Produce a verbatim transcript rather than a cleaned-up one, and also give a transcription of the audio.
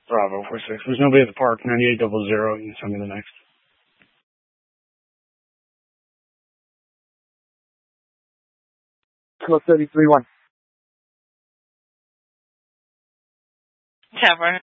Bravo four six. There's nobody at the park. ninety-eight double zero. You can send me the next. Kilo thirty-three one. Tavern.